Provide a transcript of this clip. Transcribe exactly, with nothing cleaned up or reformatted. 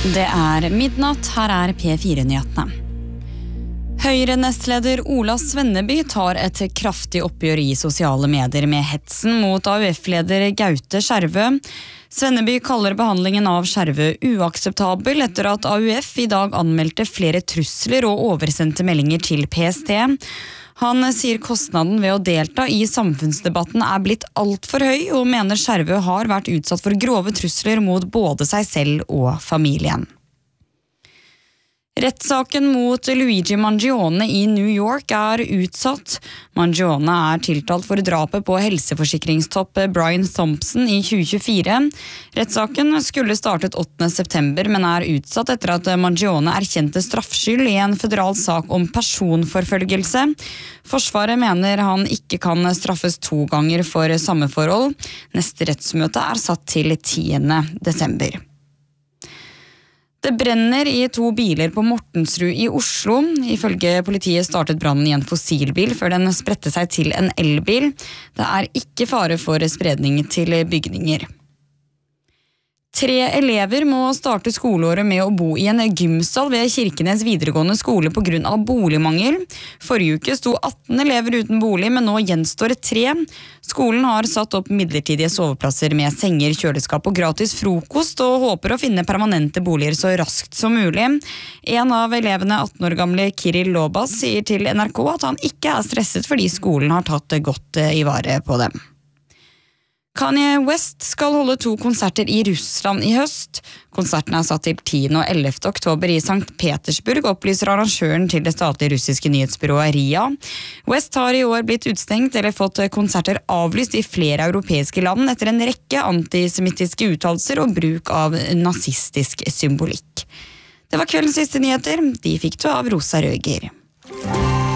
Det er midnatt, her er P fire-nyhetene. Høyre-nestleder Ola Svenneby tar et kraftig oppgjør i sosiale medier med hetsen mot A U F-leder Gaute Skjervø. Svenneby kaller behandlingen av Skjervø uakseptabel etter at A U F i dag anmeldte flere trusler og oversendte meldinger til P S T. Han sier kostnaden ved å delta i samfunnsdebatten er blitt alt for høy, og mener Skjervø har vært utsatt for grove trusler mot både seg selv og familien. Rettssaken mot Luigi Mangione i New York er utsatt. Mangione er tiltalt for drapet på helseforsikringstopp Brian Thompson i tjue tjuefire. Rettssaken skulle startet åttende september, men er utsatt etter at Mangione erkjente straffskyld i en føderal sak om personforfølgelse. Forsvaret mener han ikke kan straffes to ganger for samme forhold. Neste rettsmøte er satt til tiende desember. Det brenner i to biler på Mortensrud i Oslo. Ifølge politiet startet brannen i en fossilbil før den spredte seg til en elbil. Det er ikke fare for spredning til bygninger. Tre elever må starte skoleåret med å bo i en gymsal ved Kirkenes videregående skole på grunn av boligmangel. Forrige uke sto atten elever uten bolig, men nå gjenstår tre. Skolen har satt opp midlertidige soveplasser med senger, kjøleskap og gratis frokost, og håper å finne permanente boliger så raskt som mulig. En av elevene, atten år gamle Kirill Lobas, sier til N R K at han ikke er stresset fordi skolen har tatt godt i vare på dem. Kanye West skal holde to konserter i Russland i høst. Konsertene er satt til tiende og ellevte oktober i Sankt Petersburg, opplyser arrangøren til det statlige russiske nyhetsbyrået R I A. West har i år blitt utstengt eller fått konserter avlyst i flere europeiske land etter en rekke antisemittiske uttalelser og bruk av nazistisk symbolikk. Det var kveldens siste nyheter. De fikk du av Rosa Røger.